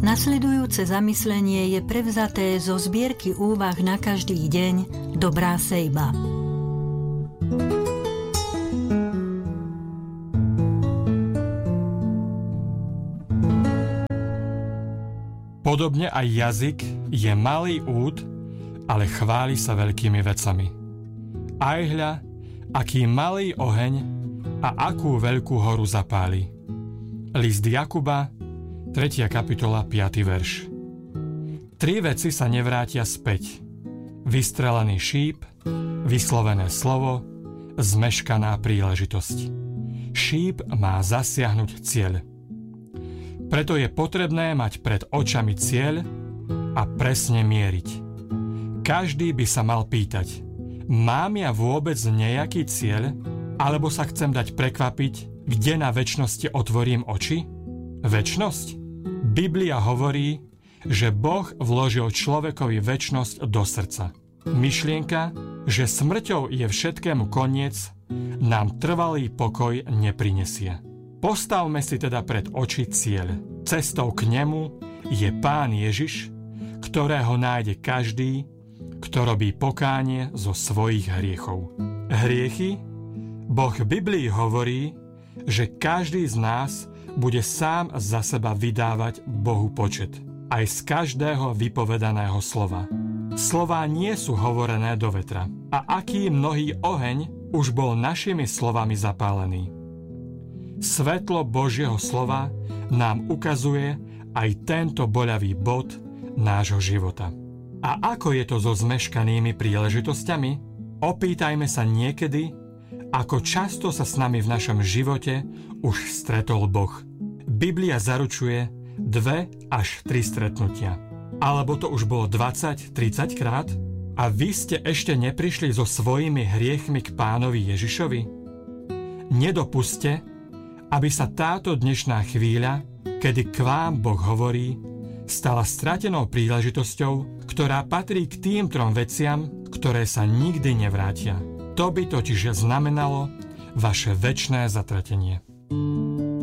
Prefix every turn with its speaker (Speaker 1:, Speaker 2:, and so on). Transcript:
Speaker 1: Nasledujúce zamyslenie je prevzaté zo zbierky úvah na každý deň Dobrá sejba.
Speaker 2: Podobne aj jazyk je malý úd, ale chváli sa veľkými vecami. Aj hľa, aký malý oheň a akú veľkú horu zapáli. List Jakuba, 3. kapitola, 5. verš. 3 veci sa nevrátia späť. Vystrelený šíp, vyslovené slovo, zmeškaná príležitosť. Šíp má zasiahnuť cieľ. Preto je potrebné mať pred očami cieľ a presne mieriť. Každý by sa mal pýtať, mám ja vôbec nejaký cieľ, alebo sa chcem dať prekvapiť, kde na večnosti otvorím oči? Večnosť? Biblia hovorí, že Boh vložil človekovi večnosť do srdca. Myšlienka, že smrťou je všetkému koniec, nám trvalý pokoj neprinesie. Postavme si teda pred oči cieľ. Cestou k nemu je Pán Ježiš, ktorého nájde každý, kto robí pokánie zo svojich hriechov. Hriechy? Boh v Biblii hovorí, že každý z nás bude sám za seba vydávať Bohu počet. Aj z každého vypovedaného slova. Slová nie sú hovorené do vetra. A aký mnohý oheň už bol našimi slovami zapálený. Svetlo Božieho slova nám ukazuje aj tento boľavý bod nášho života. A ako je to so zmeškanými príležitosťami? Opýtajme sa niekedy, ako často sa s nami v našom živote už stretol Boh. Biblia zaručuje 2 až 3 stretnutia. Alebo to už bolo 20-30 krát? A vy ste ešte neprišli so svojimi hriechmi k Pánovi Ježišovi? Nedopuste, aby sa táto dnešná chvíľa, kedy k vám Boh hovorí, stala stratenou príležitosťou, ktorá patrí k tým 3 veciam, ktoré sa nikdy nevrátia. To by totiž znamenalo vaše večné zatratenie.